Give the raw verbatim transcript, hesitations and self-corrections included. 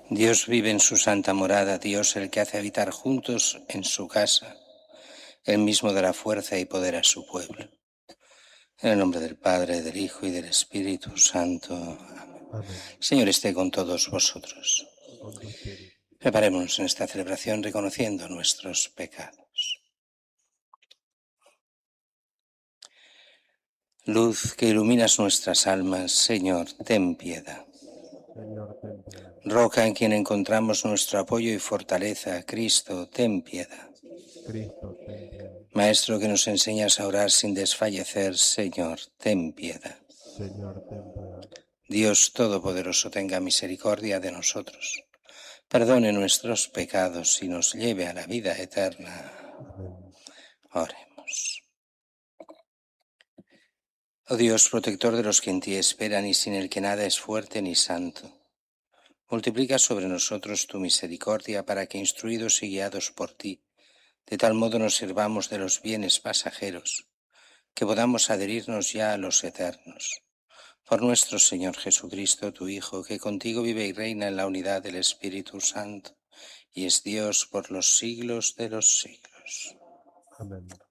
Dios vive en su santa morada, Dios el que hace habitar juntos en su casa, el mismo dará fuerza y poder a su pueblo. En el nombre del Padre, del Hijo y del Espíritu Santo. Amén. Amén. Señor esté con todos vosotros. Con tu espíritu. Preparémonos en esta celebración reconociendo nuestros pecados. Luz que iluminas nuestras almas, Señor, ten piedad. Señor, ten piedad. Roca en quien encontramos nuestro apoyo y fortaleza, Cristo, ten piedad. Cristo, ten piedad. Maestro que nos enseñas a orar sin desfallecer, Señor, ten piedad. Señor, ten piedad. Dios Todopoderoso tenga misericordia de nosotros, perdone nuestros pecados y nos lleve a la vida eterna. Amén. Oremos. Oh Dios, protector de los que en ti esperan y sin el que nada es fuerte ni santo, multiplica sobre nosotros tu misericordia para que, instruidos y guiados por ti, de tal modo nos sirvamos de los bienes pasajeros, que podamos adherirnos ya a los eternos. Por nuestro Señor Jesucristo, tu Hijo, que contigo vive y reina en la unidad del Espíritu Santo, y es Dios por los siglos de los siglos. Amén.